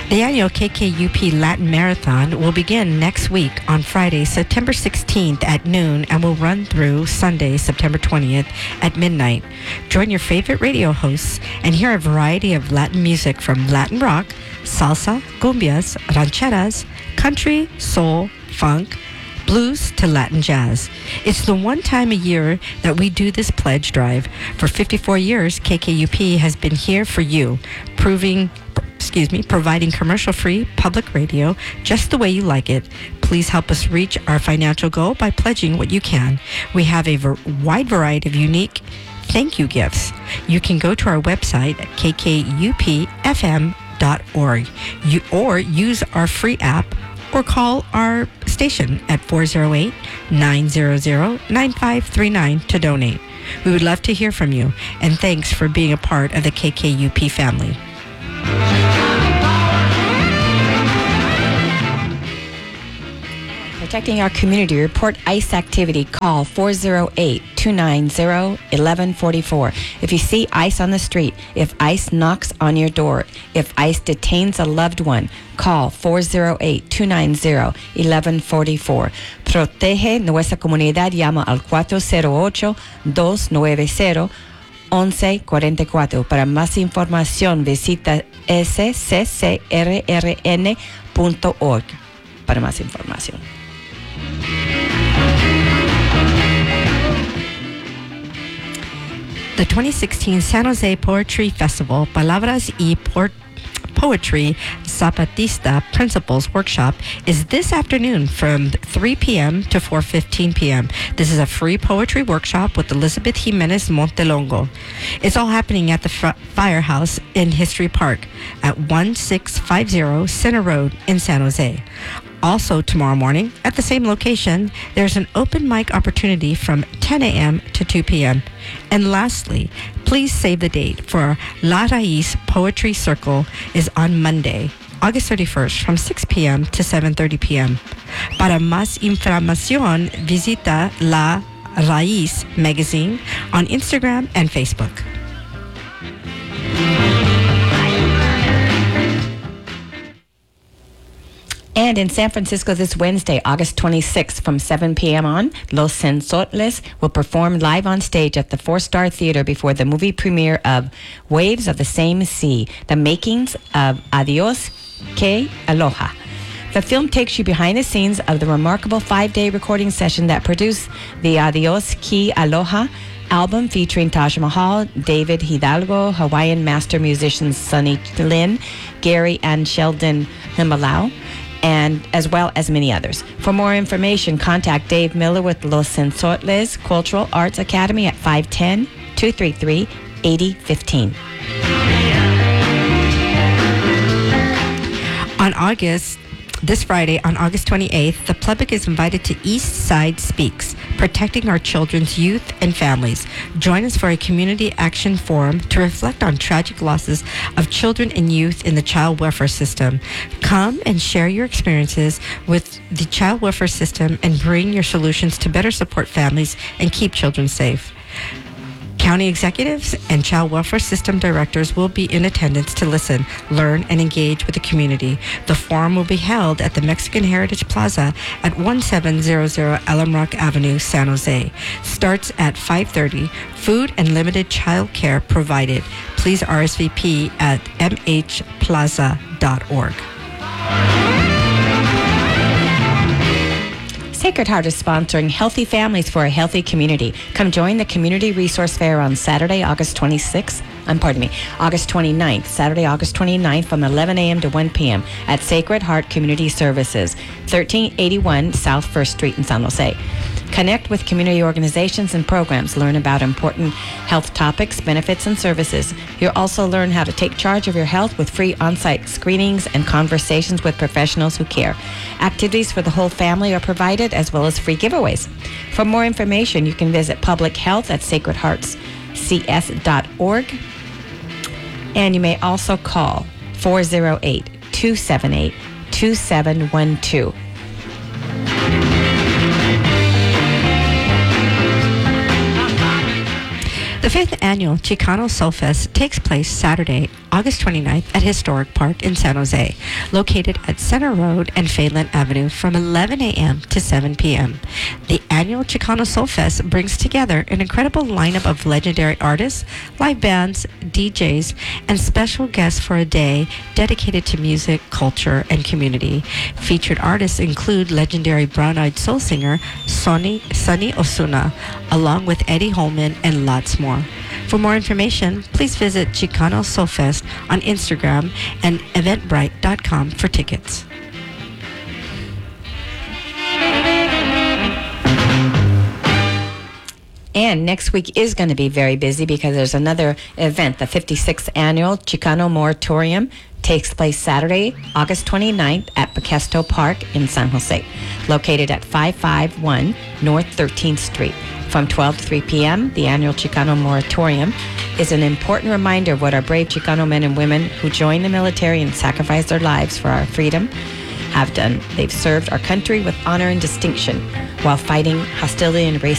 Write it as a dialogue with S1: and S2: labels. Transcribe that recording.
S1: The annual KKUP Latin Marathon will begin next week on Friday, September 16th at noon and will run through Sunday, September 20th at midnight. Join your favorite radio hosts and hear a variety of Latin music from Latin rock, salsa, cumbias, rancheras, country, soul, funk, blues to Latin jazz. It's the one time a year that we do this pledge drive. For 54 years, KKUP has been here for you, providing commercial-free public radio just the way you like it. Please help us reach our financial goal by pledging what you can. We have a wide variety of unique thank you gifts. You can go to our website at kkupfm.org or use our free app or call our station at 408-900-9539 to donate. We would love to hear from you, and thanks for being a part of the KKUP family.
S2: Protecting our community. Report ICE activity. Call 408-290-1144. If you see ICE on the street, if ICE knocks on your door, if ICE detains a loved one, call 408-290-1144. Protege nuestra comunidad. Llama al 408-290-1144. Para más información, visita sccrrn.org. Para más información.
S1: The 2016 San Jose Poetry Festival, Palabras y Poetry Zapatista Principles Workshop is this afternoon from 3 p.m. to 4:15 p.m. This is a free poetry workshop with Elizabeth Jimenez Montelongo. It's all happening at the Firehouse in History Park at 1650 Center Road in San Jose. Also tomorrow morning, at the same location, there's an open mic opportunity from 10 a.m. to 2 p.m. And lastly, please save the date for La Raíz Poetry Circle is on Monday, August 31st from 6 p.m. to 7:30 p.m. Para más información, visita La Raíz Magazine on Instagram and Facebook.
S2: And in San Francisco this Wednesday, August 26th from 7 p.m. on, Los Sensotles will perform live on stage at the Four Star Theater before the movie premiere of Waves of the Same Sea, The Makings of Adios Que Aloha. The film takes you behind the scenes of the remarkable 5-day recording session that produced the Adios Que Aloha album featuring Taj Mahal, David Hidalgo, Hawaiian master musicians Sonny Lin, Gary and Sheldon Himalau, and as well as many others. For more information, contact Dave Miller with Los Sensotles Cultural Arts Academy at 510-233-8015.
S1: This Friday, on August 28th, the public is invited to East Side Speaks, Protecting Our Children's Youth and Families. Join us for a community action forum to reflect on tragic losses of children and youth in the child welfare system. Come and share your experiences with the child welfare system and bring your solutions to better support families and keep children safe. County executives and child welfare system directors will be in attendance to listen, learn, and engage with the community. The forum will be held at the Mexican Heritage Plaza at 1700 Elm Rock Avenue, San Jose. Starts at 5:30. Food and limited child care provided. Please RSVP at mhplaza.org.
S2: Sacred Heart is sponsoring Healthy Families for a Healthy Community. Come join the Community Resource Fair on Saturday, August 29th, Saturday, August 29th from 11 a.m. to 1 p.m. at Sacred Heart Community Services, 1381 South 1st Street in San Jose. Connect with community organizations and programs. Learn about important health topics, benefits, and services. You'll also learn how to take charge of your health with free on-site screenings and conversations with professionals who care. Activities for the whole family are provided, as well as free giveaways. For more information, you can visit Public Health at sacredheartscs.org. And you may also call 408-278-2712.
S1: The 5th annual Chicano Soul Fest takes place Saturday, August 29th at Historic Park in San Jose, located at Center Road and Phelan Avenue from 11 a.m. to 7 p.m. The annual Chicano Soul Fest brings together an incredible lineup of legendary artists, live bands, DJs, and special guests for a day dedicated to music, culture, and community. Featured artists include legendary brown-eyed soul singer Sunny Osuna, along with Eddie Holman and lots more. For more information, please visit Chicano Soul Fest on Instagram and eventbrite.com for tickets.
S2: And next week is going to be very busy because there's another event. The 56th annual Chicano Moratorium takes place Saturday, August 29th at Paquesto Park in San Jose, located at 551 North 13th Street. From 12 to 3 p.m., the annual Chicano Moratorium is an important reminder of what our brave Chicano men and women who joined the military and sacrificed their lives for our freedom have done. They've served our country with honor and distinction while fighting hostility and racism